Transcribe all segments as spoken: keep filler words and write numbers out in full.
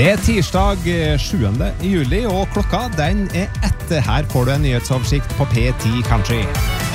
Det er tirsdag sjuende juli, og klokka den er ett. Her får du en nyhetsoversikt på P ti Country.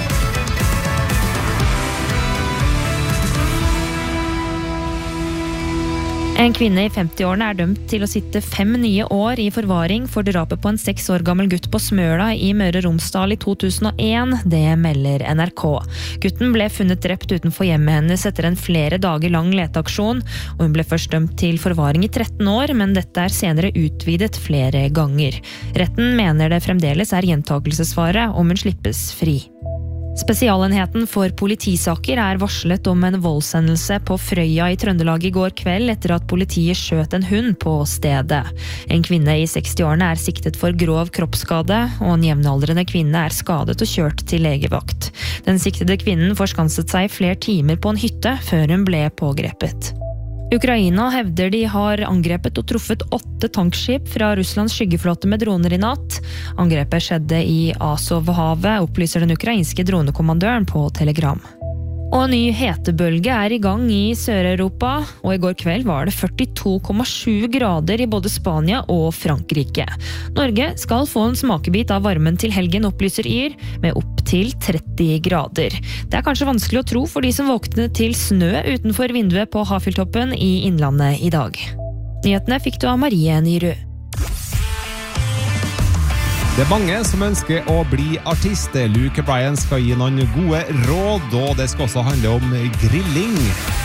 En kvinne i femti-årene er dømt til å sitte fem nye år i forvaring for drapet på en seks år gammel gutt på Smøla i Møre og Romsdal i to tusen og en. Det melder N R K. Gutten ble funnet drept utenfor hjemmet hennes etter en flere dager lang leteaksjon, og hun ble først dømt til forvaring i tretten år, men dette er senere utvidet flere ganger. Retten mener det fremdeles er gjentakelsesfare om hun slippes fri. Spesialenheten for politisaker er varslet om en voldshendelse på Frøya i Trøndelag i går kveld etter at politiet skjøt en hund på stedet. En kvinne i seksti-årene er siktet for grov kroppsskade, og en jevnaldrende kvinne er skadet og kjørt til legevakt. Den siktede kvinnen forskanset seg flere timer på en hytte før hun ble pågrepet. Ukraina hevder de har angrepet og truffet åtte tankskip fra Russlands skyggeflåte med droner i natt. Angrepet skjedde i Azovhavet, opplyser den ukrainske dronekommandøren på Telegram. Og en ny hetebølge er i gang i Sør-Europa, og i går kveld var det førtito komma sju grader i både Spania og Frankrike. Norge skal få en smakebit av varmen til helgen, opplyser Yr, med opp til tretti grader. Det er kanskje vanskelig å tro for de som våknet til snø utenfor vinduet på Hafjelltoppen i Innlandet i dag. Nyhetene fikk du av Marie Nyrud. Det er mange som ønsker å bli artist. Luke Bryan skal gi noen gode råd, og det skal også handle om grilling.